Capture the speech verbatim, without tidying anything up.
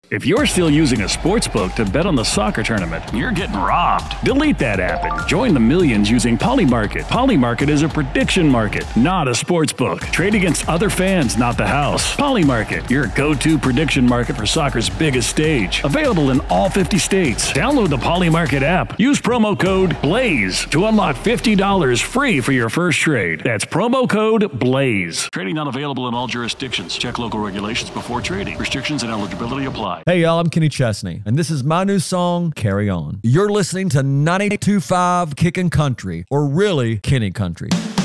If you're still using a sportsbook to bet on the soccer tournament, you're getting robbed. Delete that app and join the millions using Polymarket. Polymarket is a prediction market, not a sportsbook. Trade against other fans, not the house. Polymarket, your go-to prediction market for soccer's biggest stage. Available in all fifty states. Download the Polymarket app. Use promo code BLAZE to unlock fifty dollars free for your first trade. That's promo code BLAZE. Trading not available in all jurisdictions. Check local regulations before trading. Restrictions and eligibility apply. Hey y'all, I'm Kenny Chesney, and this is my new song, Carry On. You're listening to ninety-two point five Kickin' Country, or really, Kenny Country.